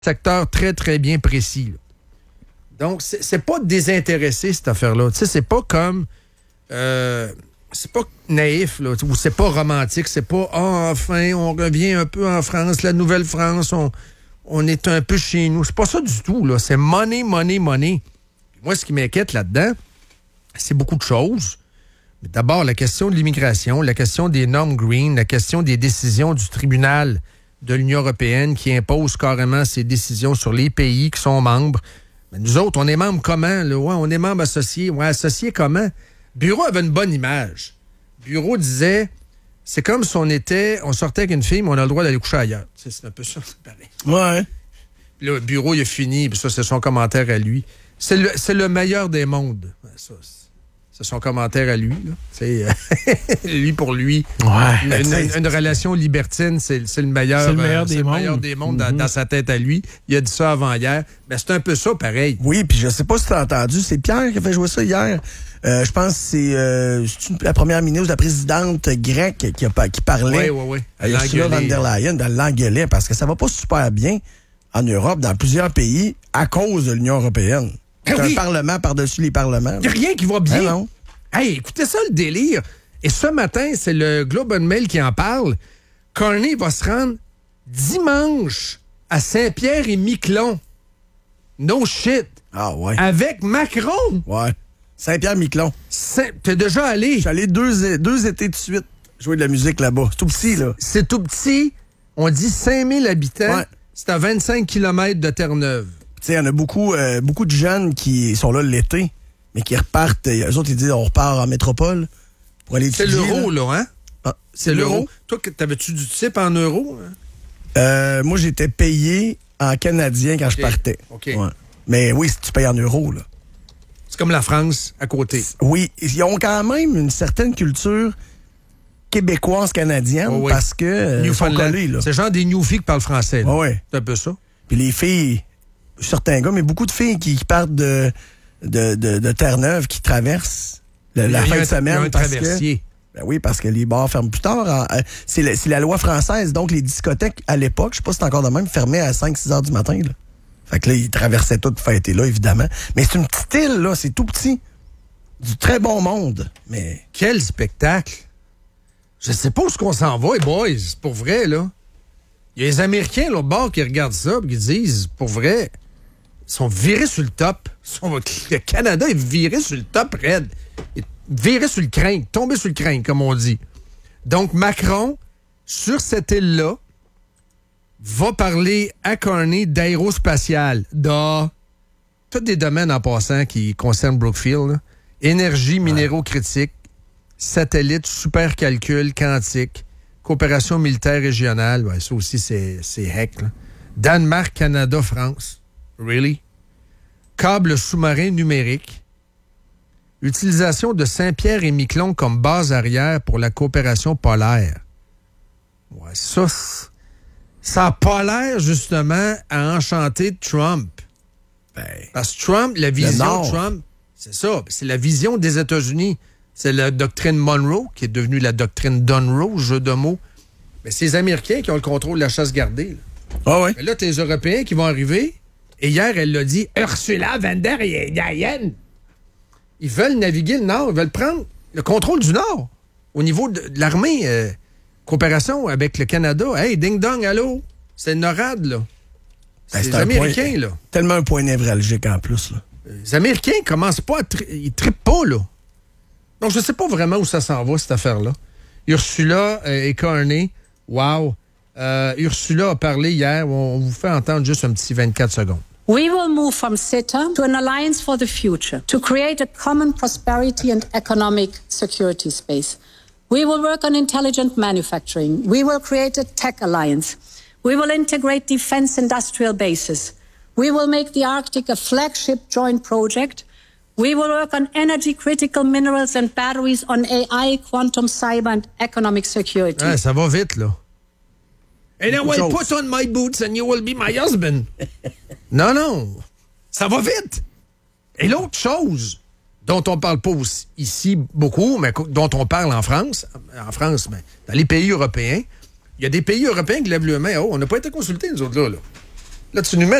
secteur très, très bien précis. Là. Donc, c'est pas désintéressé, cette affaire-là. Tu sais, c'est pas comme... c'est pas naïf, là, ou c'est pas romantique. C'est pas « enfin, on revient un peu en France, la Nouvelle-France, on est un peu chez nous. » C'est pas ça du tout, là. C'est money, money, money. Moi, ce qui m'inquiète là-dedans, c'est beaucoup de choses. Mais d'abord, la question de l'immigration, la question des normes green, la question des décisions du tribunal de l'Union européenne qui impose carrément ses décisions sur les pays qui sont membres. Mais nous autres, on est membres comment? Là? Ouais, on est membres associés. Ouais, associés comment? Bureau avait une bonne image. Bureau disait, c'est comme si on sortait avec une fille, mais on a le droit d'aller coucher ailleurs. C'est un peu ça, c'est pareil. Ouais. Puis là, le bureau, il a fini, puis ça, c'est son commentaire à lui. C'est le meilleur des mondes. Ça, c'est son commentaire à lui. Là. C'est lui pour lui. Ouais, une relation libertine, c'est le meilleur, des mondes dans sa tête à lui. Il a dit ça avant hier. Mais c'est un peu ça, pareil. Oui, puis je sais pas si tu as entendu, c'est Pierre qui a fait jouer ça hier. Je pense que c'est la première ministre, la présidente grecque qui parlait. Oui. Ursula von der Leyen, dans l'engueulait, parce que ça va pas super bien en Europe, dans plusieurs pays, à cause de l'Union européenne. C'est un parlement par-dessus les parlements. Il n'y a rien qui va bien. Non. Hey, écoutez ça, le délire. Et ce matin, c'est le Globe and Mail qui en parle. Carney va se rendre dimanche à Saint-Pierre-et-Miquelon. No shit. Ah ouais. Avec Macron. Ouais. Saint-Pierre-Miquelon. T'es déjà allé? Je suis allé deux étés de suite jouer de la musique là-bas. C'est tout petit, là. C'est tout petit. On dit 5000 habitants. Ouais. C'est à 25 km de Terre-Neuve. Tu sais, il y en a beaucoup de jeunes qui sont là l'été, mais qui repartent. Eux autres, ils disent on repart en métropole pour aller étudier. C'est l'euro, là, hein? Ah, c'est l'euro. Toi, t'avais-tu du type en euros? Hein? Moi, j'étais payé en canadien quand je partais. OK. Ouais. Mais oui, si tu payes en euros, là. C'est comme la France à côté. Oui, ils ont quand même une certaine culture québécoise canadienne parce que ils sont collés, là. C'est genre des Newfies qui parlent français. Oui. C'est un peu ça. Puis les filles, certains gars, mais beaucoup de filles qui partent de Terre-Neuve, qui traversent la fin de semaine. Il y a un traversier. Ben oui, parce que les bars ferment plus tard. C'est la loi française. Donc, les discothèques, à l'époque, je sais pas si c'est encore de même, fermaient à 5-6 heures du matin. Là. Fait que là, ils traversaient tout pour fêter là, évidemment. Mais c'est une petite île, là. C'est tout petit. Du très bon monde. Mais quel spectacle! Je sais pas où est-ce qu'on s'en va, les boys. C'est pour vrai, là. Il y a les Américains, là, au bord, qui regardent ça et qui disent, pour vrai, ils sont virés sur le top. Le Canada est viré sur le top, raide. Viré sur le crâne, tombé sur le crâne, comme on dit. Donc, Macron, sur cette île-là, va parler à Carney d'aérospatial, tous des domaines en passant qui concernent Brookfield. Là. Énergie, minéraux critiques, satellites, supercalcul, quantique, coopération militaire régionale. Ouais, ça aussi, c'est heck. Là. Danemark, Canada, France. Really? Câble sous-marin numérique. Utilisation de Saint-Pierre-et-Miquelon comme base arrière pour la coopération polaire. Ouais, ça n'a pas l'air, justement, à enchanter Trump. Parce que Trump, la vision de Trump, c'est ça. C'est la vision des États-Unis. C'est la doctrine Monroe, qui est devenue la doctrine Dunroe, jeu de mots. Mais c'est les Américains qui ont le contrôle de la chasse gardée. Ah ouais. Mais là, t'as les Européens qui vont arriver. Et hier, elle l'a dit, Ursula von der Leyen. Ils veulent naviguer le Nord. Ils veulent prendre le contrôle du Nord. Au niveau de l'armée, coopération avec le Canada. Hey, ding-dong, allô? C'est NORAD, là. C'est les Américains, là. Tellement un point névralgique en plus, là. Les Américains commencent pas ils trippent pas, là. Donc, je sais pas vraiment où ça s'en va, cette affaire-là. Ursula et Carney, wow. Ursula a parlé hier. On vous fait entendre juste un petit 24 secondes. We will move from CETA to an alliance for the future, to create a common prosperity and economic security space. We will work on intelligent manufacturing. We will create a tech alliance. We will integrate defense industrial bases. We will make the Arctic a flagship joint project. We will work on energy-critical minerals and batteries, on AI, quantum, cyber and economic security. Ouais, ça va vite, là. And I will put on my boots and you will be my husband. Non. Ça va vite. Et l'autre chose dont on parle pas ici beaucoup, mais dont on parle en France, mais dans les pays européens, il y a des pays européens qui lèvent le main. Oh, on n'a pas été consultés, nous autres, là. Là, tu nous mets